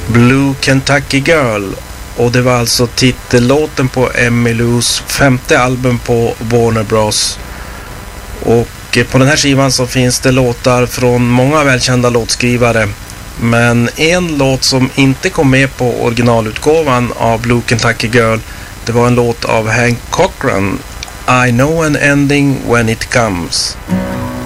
Blue Kentucky Girl. Och det var alltså titellåten på Emmyloos 5:e album på Warner Bros. Och på den här skivan så finns det låtar från många välkända låtskrivare. Men en låt som inte kom med på originalutgåvan av Blue Kentucky Girl, det var en låt av Hank Cochran, I Know an Ending When It Comes.